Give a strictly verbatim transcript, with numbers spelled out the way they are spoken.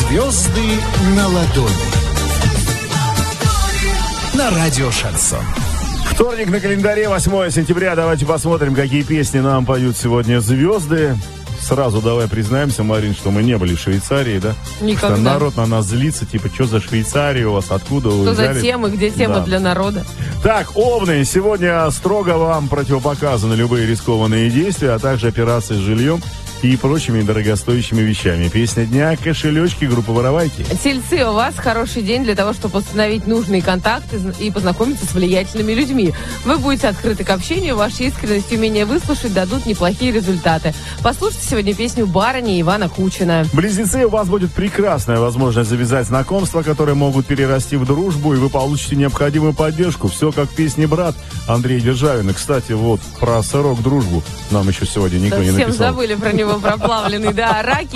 Звезды на ладони. На радио Шансон. Вторник на календаре, восьмое сентября. Давайте посмотрим, какие песни нам поют сегодня звезды. Сразу давай признаемся, Марин, что мы не были в Швейцарии, да? Никогда. Что народ на нас злится, типа, что за Швейцария у вас, откуда вы Что взяли? за темы, где тема Да. для народа? Так, Овны, сегодня строго вам противопоказаны любые рискованные действия, а также операции с жильем и прочими дорогостоящими вещами. Песня дня «Кошелечки» группы «Воровайки». Тельцы, у вас хороший день для того, чтобы установить нужные контакты и познакомиться с влиятельными людьми. Вы будете открыты к общению, ваша искренность и умение выслушать дадут неплохие результаты. Послушайте сегодня песню «Барыни» Ивана Кучина. Близнецы, у вас будет прекрасная возможность завязать знакомства, которые могут перерасти в дружбу, и вы получите необходимую поддержку. Все как в песне «Брат» Андрей Державин. И, кстати, вот про сырок дружбу нам еще сегодня никто не Совсем написал. забыли про него, проплавленный, да, раки.